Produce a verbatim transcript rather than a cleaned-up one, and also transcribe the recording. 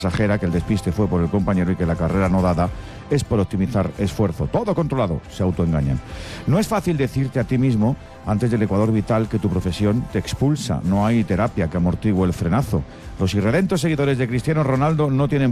pasajera, que el despiste fue por el compañero y que la carrera no dada es por optimizar esfuerzo. Todo controlado, se autoengañan. No es fácil decirte a ti mismo, antes del ecuador vital, que tu profesión te expulsa. No hay terapia que amortigue el frenazo. Los irredentos seguidores de Cristiano Ronaldo no tienen